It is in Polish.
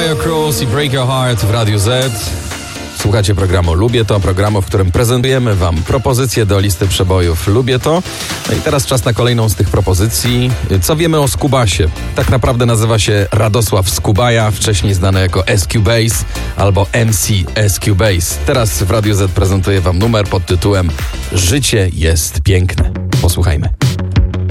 Tayo Cruz i Break Your Heart w Radiu Z. Słuchacie programu Lubię To, programu, w którym prezentujemy wam propozycje do listy przebojów Lubię To. No i teraz czas na kolejną z tych propozycji. Co wiemy o Skubasie? Tak naprawdę nazywa się Radosław Skubaja, wcześniej znany jako SQ Bass albo MC SQ Bass. Teraz w Radiu Z prezentuję wam numer pod tytułem Życie jest piękne. Posłuchajmy.